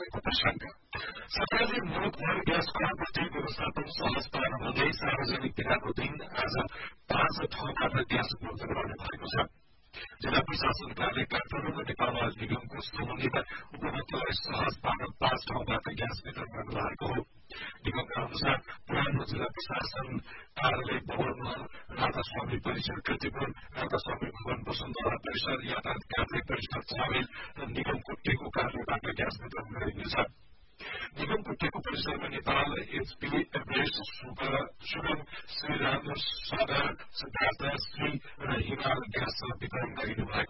भएको प्रसंग सरकारले मुलुकभर ग्यास आपूर्ति व्यवस्थापन सहज पार्न भन्दै सार्वजनिक विदाको दिन आज 5 ठाउँबाट ग्यास उपलब्ध गराउने भएको छ। जिल्ला प्रशासन कार्यालय काठमाडौँ र नेपाल अयल निगमको समन्वयमा उपभोक्तालाई सहज पार्न 5 ठाउँबाट ग्यास वितरण गर्न भएको हो। निगमका अनुसार पुरानो जिल्ला प्रशासन कार्यालय भवनमा राधास्वामी परिसर, कृतिपुर राधास्वामी भवन, वसुन्धरा परिसर, यातायात कार्यालय परिसर चामेल र निगमको टेको कार्यालयबाट ग्यास वितरण गरिनेछ। निगमको टेको परिसरमा नेपाल एचपी, एभरेस्ट, सुगम, श्रीराम, सागर, सिद्धार्थ, श्री र हिमाल ग्यास वितरण गरिनु भएको